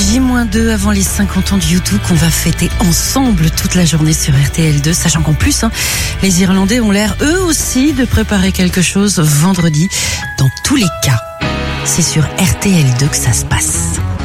J-2 avant les 50 ans du YouTube qu'on va fêter ensemble toute la journée sur RTL2, sachant qu'en plus, les Irlandais ont l'air eux aussi de préparer quelque chose vendredi. Dans tous les cas, c'est sur RTL2 que ça se passe.